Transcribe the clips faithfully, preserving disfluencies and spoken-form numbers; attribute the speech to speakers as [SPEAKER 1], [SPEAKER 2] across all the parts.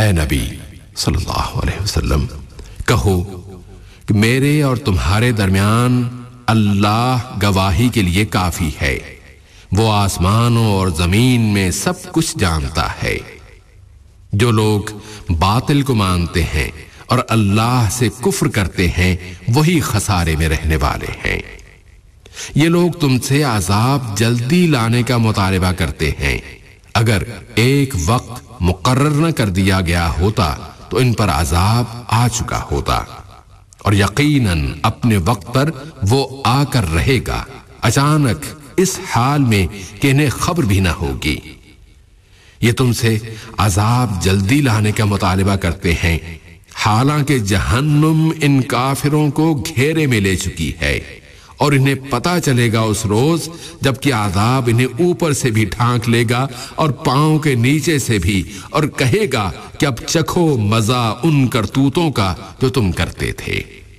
[SPEAKER 1] اے نبی صلی اللہ علیہ وسلم کہو کہ میرے اور تمہارے درمیان اللہ گواہی کے لیے کافی ہے، وہ آسمانوں اور زمین میں سب کچھ جانتا ہے۔ جو لوگ باطل کو مانتے ہیں اور اللہ سے کفر کرتے ہیں وہی خسارے میں رہنے والے ہیں۔ یہ لوگ تم سے عذاب جلدی لانے کا مطالبہ کرتے ہیں، اگر ایک وقت مقرر نہ کر دیا گیا ہوتا تو ان پر عذاب آ چکا ہوتا، اور یقیناً اپنے وقت پر وہ آ کر رہے گا، اچانک اس حال میں کہ انہیں خبر بھی نہ ہوگی۔ یہ تم سے عذاب جلدی لانے کا مطالبہ کرتے ہیں، حالانکہ جہنم ان کافروں کو گھیرے میں لے چکی ہے، اور انہیں پتہ چلے گا اس روز جب کہ عذاب انہیں اوپر سے بھی ڈھانک لے گا اور پاؤں کے نیچے سے بھی، اور کہے گا کہ اب چکھو مزہ ان کرتوتوں کا جو تم کرتے تھے۔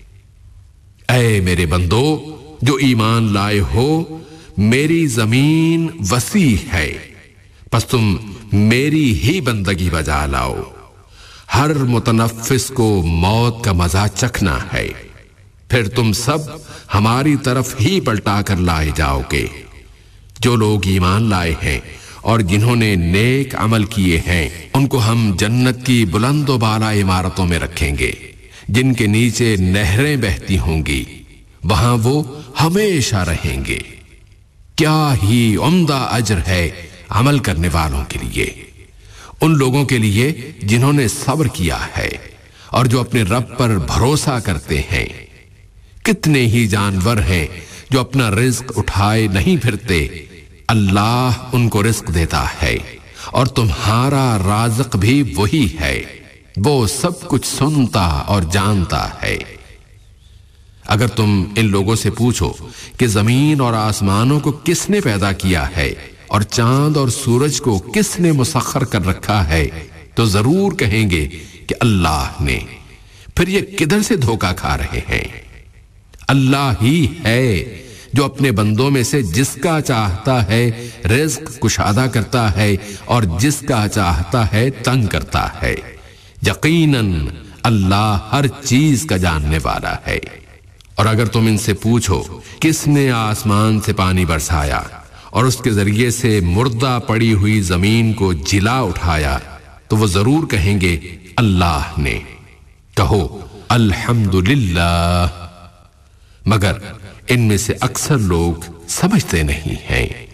[SPEAKER 1] اے میرے بندو جو ایمان لائے ہو، میری زمین وسیع ہے، پس تم میری ہی بندگی بجا لاؤ۔ ہر متنفس کو موت کا مزہ چکھنا ہے، پھر تم سب ہماری طرف ہی پلٹا کر لائے جاؤ گے۔ جو لوگ ایمان لائے ہیں اور جنہوں نے نیک عمل کیے ہیں ان کو ہم جنت کی بلند و بالا عمارتوں میں رکھیں گے جن کے نیچے نہریں بہتی ہوں گی، وہاں وہ ہمیشہ رہیں گے۔ کیا ہی عمدہ اجر ہے عمل کرنے والوں کے لیے، ان لوگوں کے لیے جنہوں نے صبر کیا ہے اور جو اپنے رب پر بھروسہ کرتے ہیں۔ کتنے ہی جانور ہیں جو اپنا رزق اٹھائے نہیں پھرتے، اللہ ان کو رزق دیتا ہے اور تمہارا رازق بھی وہی ہے، وہ سب کچھ سنتا اور جانتا ہے۔ اگر تم ان لوگوں سے پوچھو کہ زمین اور آسمانوں کو کس نے پیدا کیا ہے اور چاند اور سورج کو کس نے مسخر کر رکھا ہے تو ضرور کہیں گے کہ اللہ نے۔ پھر یہ کدھر سے دھوکہ کھا رہے ہیں؟ اللہ ہی ہے جو اپنے بندوں میں سے جس کا چاہتا ہے رزق کشادہ کرتا ہے اور جس کا چاہتا ہے تنگ کرتا ہے۔ یقیناً اللہ ہر چیز کا جاننے والا ہے۔ اور اگر تم ان سے پوچھو کس نے آسمان سے پانی برسایا اور اس کے ذریعے سے مردہ پڑی ہوئی زمین کو جلا اٹھایا تو وہ ضرور کہیں گے اللہ نے۔ کہو الحمدللہ، مگر ان میں سے اکثر لوگ سمجھتے نہیں ہیں۔